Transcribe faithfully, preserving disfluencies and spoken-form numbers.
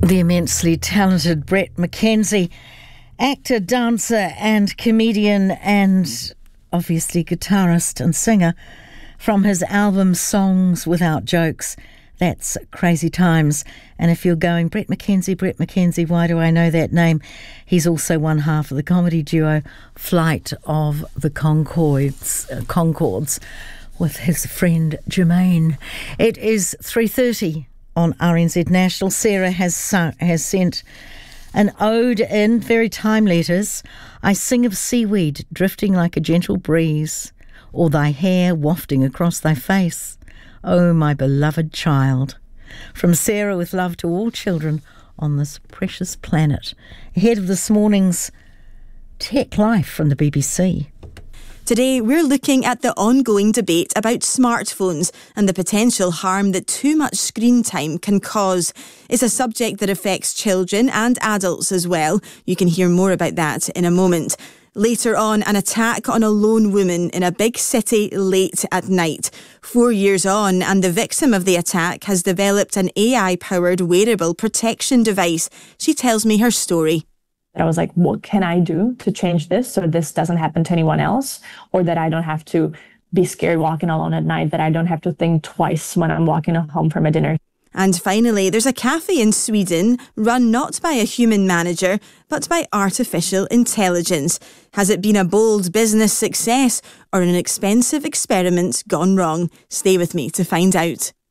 The immensely talented Bret McKenzie, actor, dancer and comedian and obviously guitarist and singer, from his album Songs Without Jokes. That's Crazy Times. And if you're going, Bret McKenzie, Bret McKenzie, why do I know that name? He's also one half of the comedy duo Flight of the Conchords, uh, Conchords with his friend Jermaine. It is three thirty on R N Z National. Sarah has sung, has sent an ode in, very time letters. I sing of seaweed drifting like a gentle breeze, or thy hair wafting across thy face. Oh, my beloved child. From Sarah, with love to all children on this precious planet. Ahead of this morning's Tech Life from the B B C. Today, we're looking at the ongoing debate about smartphones and the potential harm that too much screen time can cause. It's a subject that affects children and adults as well. You can hear more about that in a moment. Later on, an attack on a lone woman in a big city late at night. Four years on, and the victim of the attack has developed an A I-powered wearable protection device. She tells me her story. I was like, what can I do to change this so this doesn't happen to anyone else, or that I don't have to be scared walking alone at night, that I don't have to think twice when I'm walking home from a dinner. And finally, there's a cafe in Sweden run not by a human manager, but by artificial intelligence. Has it been a bold business success or an expensive experiment gone wrong? Stay with me to find out.